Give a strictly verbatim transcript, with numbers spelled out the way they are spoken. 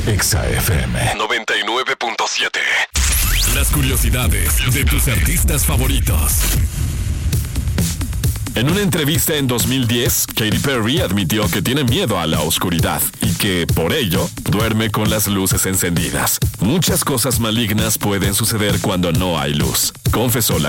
Exa F M noventa y nueve punto siete. Las curiosidades de tus artistas favoritos. En una entrevista en dos mil diez, Katy Perry admitió que tiene miedo a la oscuridad y que, por ello, duerme con las luces encendidas. Muchas cosas malignas pueden suceder cuando no hay luz, confesó la